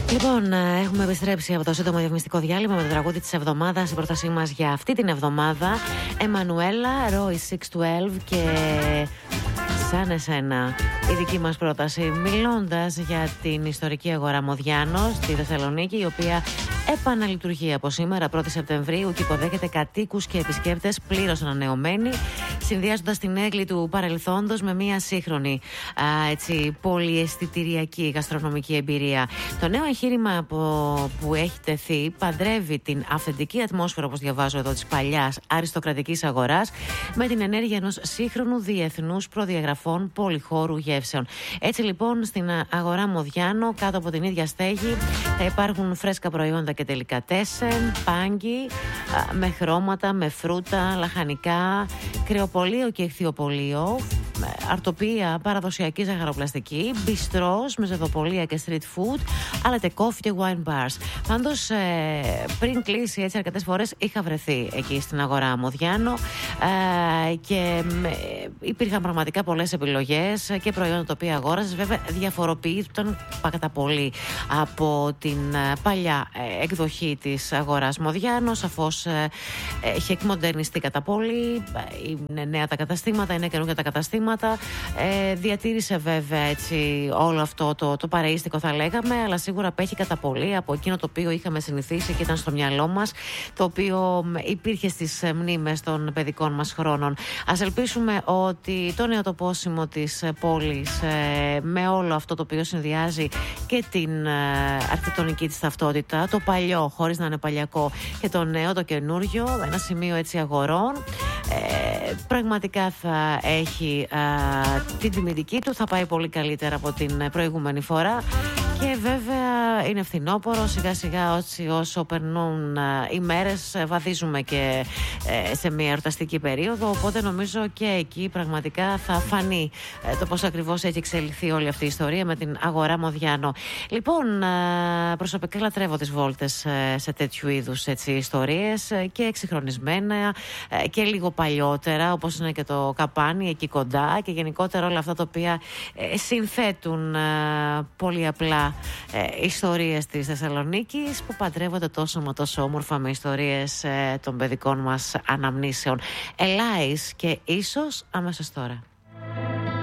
Λοιπόν, έχουμε επιστρέψει από το σύντομο διαφημιστικό διάλειμμα με το τραγούδι της εβδομάδας. Η πρότασή μας για αυτή την εβδομάδα, Εμμανουέλα, Roy 612 και Σαν εσένα. Η δική μας πρόταση, μιλώντας για την ιστορική αγορά Μοδιάνο στη Θεσσαλονίκη, η οποία επαναλειτουργεί από σήμερα 1η Σεπτεμβρίου και υποδέχεται κατοίκους και επισκέπτες πλήρως ανανεωμένοι, συνδυάζοντας την έγκλη του παρελθόντος με μια σύγχρονη πολυαισθητηριακή γαστρονομική εμπειρία. Το νέο εγχείρημα που έχει τεθεί παντρεύει την αυθεντική ατμόσφαιρα, όπως διαβάζω εδώ, της παλιάς αριστοκρατικής αγοράς με την ενέργεια ενός σύγχρονου διεθνούς προδιαγραφών πολυχώρου γεύσεων. Έτσι λοιπόν, στην αγορά Μοδιάνο, κάτω από την ίδια στέγη, θα υπάρχουν φρέσκα προϊόντα και τελικατέσεν, πάγκι, με χρώματα, με φρούτα, λαχανικά, κρεοπωλείο και ηχθειοπωλείο, αρτοπία, παραδοσιακή ζαχαροπλαστική, μπιστρός με ζεδοπωλεία και street food, αλλά και coffee και wine bars. Πάντως, πριν κλείσει έτσι αρκετές φορές, είχα βρεθεί εκεί στην αγορά Μοδιάνο και υπήρχαν πραγματικά πολλές επιλογές και προϊόντα τα οποία αγόραζες. Βέβαια, διαφοροποιήθηκαν κατά πολύ από την παλιά εκδοχή της αγοράς Μοδιάνο. Σαφώς έχει εκμοντερνιστεί κατά πολύ. Είναι νέα τα καταστήματα, είναι καινούργια τα καταστήματα. Διατήρησε βέβαια έτσι όλο αυτό το παρεΐστικο, θα λέγαμε, αλλά σίγουρα απέχει κατά πολύ από εκείνο το οποίο είχαμε συνηθίσει και ήταν στο μυαλό μας, το οποίο υπήρχε στις μνήμες των παιδικών μας χρόνων. Ας ελπίσουμε ότι το νεοτοπόσιμο της πόλης, με όλο αυτό το οποίο συνδυάζει και την αρχιτεκτονική της ταυτότητα, το παλιό χωρίς να είναι παλιακό και το νέο, το καινούριο, ένα σημείο έτσι αγορών, πραγματικά θα έχει την τιμητική του, θα πάει πολύ καλύτερα από την προηγούμενη φορά. Και βέβαια είναι φθινόπωρο, σιγά σιγά όσο περνούν οι μέρες βαδίζουμε και σε μια εορταστική περίοδο, οπότε νομίζω και εκεί πραγματικά θα φανεί το πώς ακριβώς έχει εξελιχθεί όλη αυτή η ιστορία με την αγορά Μοδιάνο. Λοιπόν, προσωπικά λατρεύω τις βόλτες σε τέτοιου είδους ιστορίες, και εξυγχρονισμένα και λίγο παλιότερα, όπως είναι και το καπάνι εκεί κοντά, και γενικότερα όλα αυτά τα οποία συνθέτουν πολύ απλά ιστορίες της Θεσσαλονίκης, που παντρεύονται τόσο μα τόσο όμορφα με ιστορίες των παιδικών μας αναμνήσεων. Ελάης και ίσως αμέσως τώρα.